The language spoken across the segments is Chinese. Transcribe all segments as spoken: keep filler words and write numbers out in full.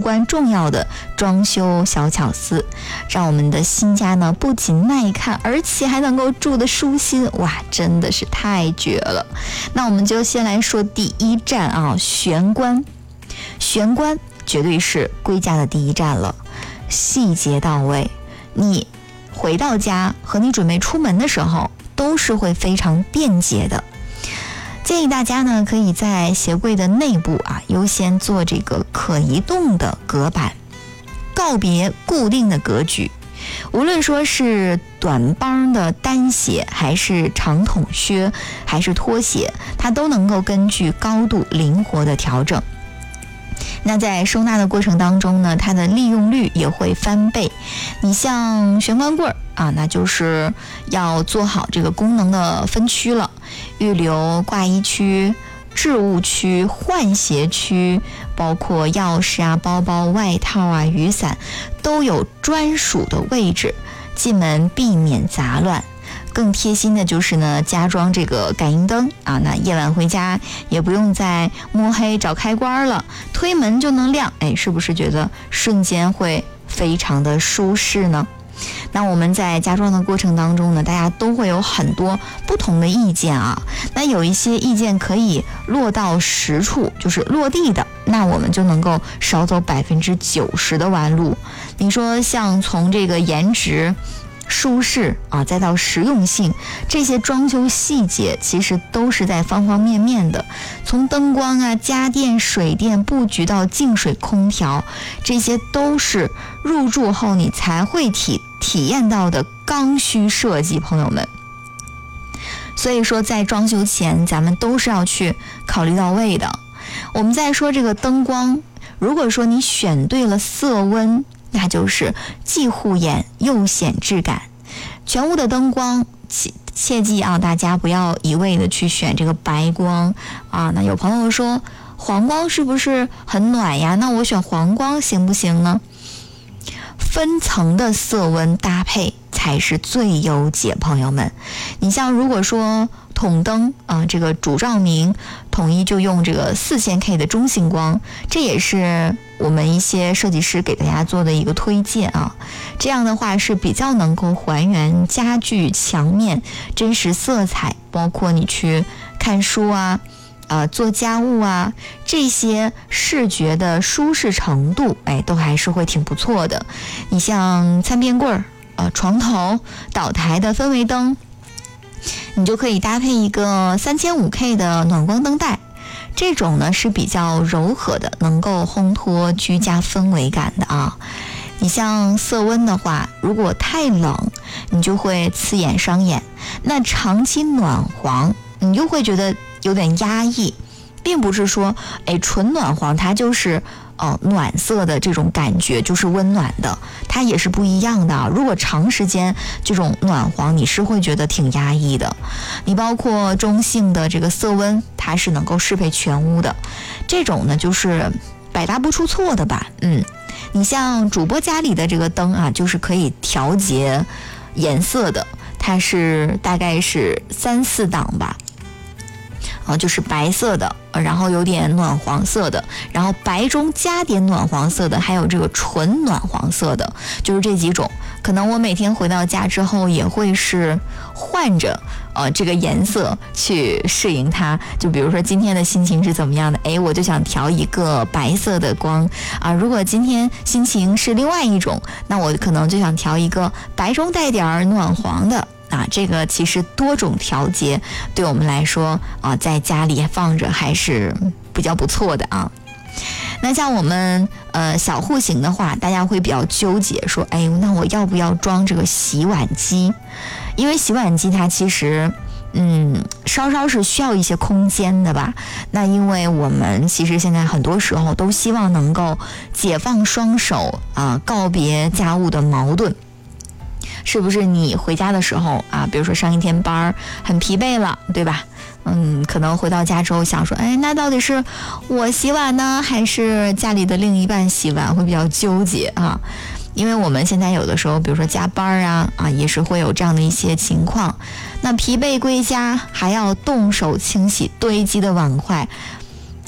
关重要的装修小巧思，让我们的新家呢不仅耐看，而且还能够住得舒心。哇，真的是太绝了！那我们就先来说第一站啊，玄关。玄关绝对是归家的第一站了，细节到位，你回到家和你准备出门的时候都是会非常便捷的。建议大家呢，可以在鞋柜的内部啊，优先做这个可移动的隔板，告别固定的格局。无论说是短帮的单鞋，还是长筒靴，还是拖鞋，它都能够根据高度灵活的调整。那在收纳的过程当中呢，它的利用率也会翻倍。你像玄关柜啊，那就是要做好这个功能的分区了，预留挂衣区、置物区、换鞋区，包括钥匙啊、包包、外套啊、雨伞都有专属的位置，进门避免杂乱。更贴心的就是呢，加装这个感应灯啊，那夜晚回家也不用再摸黑找开关了，推门就能亮，哎，是不是觉得瞬间会非常的舒适呢？那我们在加装的过程当中呢，大家都会有很多不同的意见啊。那有一些意见可以落到实处，就是落地的，那我们就能够少走百分之九十的弯路。你说像从这个颜值、舒适啊，再到实用性，这些装修细节其实都是在方方面面的，从灯光啊、家电、水电布局到净水空调，这些都是入住后你才会体体验到的刚需设计，朋友们。所以说在装修前咱们都是要去考虑到位的。我们再说这个灯光，如果说你选对了色温，那就是既护眼又显质感。全屋的灯光切切记啊，大家不要一味的去选这个白光啊。那有朋友说黄光是不是很暖呀？那我选黄光行不行呢？分层的色温搭配才是最优解，朋友们。你像如果说筒灯啊、呃，这个主照明统一就用这个 四千 K 的中性光，这也是我们一些设计师给大家做的一个推荐啊。这样的话是比较能够还原家具墙面真实色彩，包括你去看书啊、呃做家务啊，这些视觉的舒适程度，哎，都还是会挺不错的。你像餐边柜儿、呃床头、岛台的氛围灯，你就可以搭配一个 三千五 K 的暖光灯带，这种呢是比较柔和的，能够烘托居家氛围感的啊。你像色温的话，如果太冷你就会刺眼伤眼，那长期暖黄你就会觉得有点压抑，并不是说哎纯暖黄它就是呃暖色的这种感觉，就是温暖的，它也是不一样的啊。如果长时间这种暖黄，你是会觉得挺压抑的。你包括中性的这个色温，它是能够适配全屋的，这种呢就是百搭不出错的吧。嗯，你像主播家里的这个灯啊，就是可以调节颜色的，它是大概是三四档吧。啊，就是白色的，然后有点暖黄色的，然后白中加点暖黄色的，还有这个纯暖黄色的，就是这几种。可能我每天回到家之后也会是换着呃这个颜色去适应它。就比如说今天的心情是怎么样的，哎，我就想调一个白色的光啊。如果今天心情是另外一种，那我可能就想调一个白中带点暖黄的。啊，这个其实多种调节对我们来说啊，在家里放着还是比较不错的啊。那像我们呃小户型的话，大家会比较纠结，说，哎，那我要不要装这个洗碗机？因为洗碗机它其实嗯稍稍是需要一些空间的吧。那因为我们其实现在很多时候都希望能够解放双手啊，告别家务的矛盾。是不是你回家的时候啊，比如说上一天班很疲惫了，对吧？嗯，可能回到家之后想说，哎，那到底是我洗碗呢，还是家里的另一半洗碗，会比较纠结啊。因为我们现在有的时候，比如说加班啊，啊，也是会有这样的一些情况。那疲惫归家，还要动手清洗堆积的碗筷，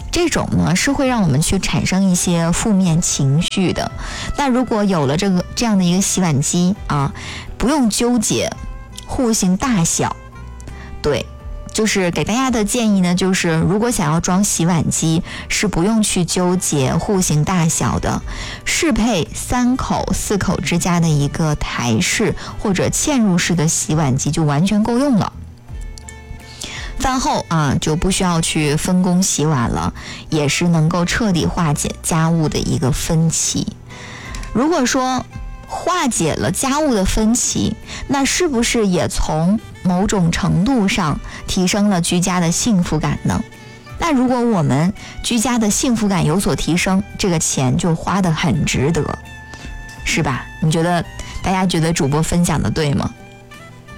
这种呢是会让我们去产生一些负面情绪的。那如果有了这个这样的一个洗碗机啊，不用纠结户型大小，对。就是给大家的建议呢，就是如果想要装洗碗机，是不用去纠结户型大小的，适配三口、四口之家的一个台式或者嵌入式的洗碗机就完全够用了。饭后啊，就不需要去分工洗碗了，也是能够彻底化解家务的一个分歧。如果说化解了家务的分歧，那是不是也从某种程度上提升了居家的幸福感呢？那如果我们居家的幸福感有所提升，这个钱就花得很值得，是吧？你觉得大家觉得主播分享的对吗？